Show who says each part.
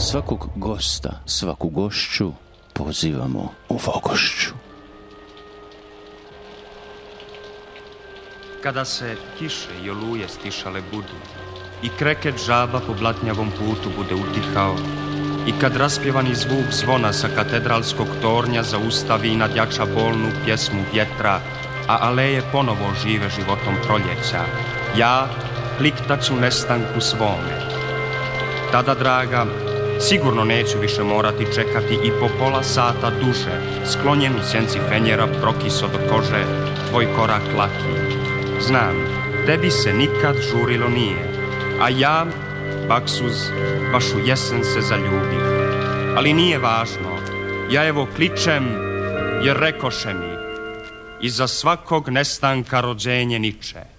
Speaker 1: Svakog gosta, svaku gošću pozivamo u Vogošću.
Speaker 2: Kada se kiše i oluje stišale budu i kreket žaba po blatnjavom putu bude utihao i kad raspjevani zvuk zvona sa katedralskog tornja zaustavi i nadjača bolnu pjesmu vjetra, a aleje ponovo žive životom proljeća, ja kliktaću nestanku svome. Tada, draga, sigurno neću više morati čekati i po pola sata duže, sklonjen u sjenci fenjera prokiso do kože, tvoj korak laki. Znam, tebi se nikad žurilo nije, a ja, baksuz, baš u jesen se zaljubih. Ali nije važno, ja evo kličem jer rekoše mi, iza svakog nestanka rođenje niče.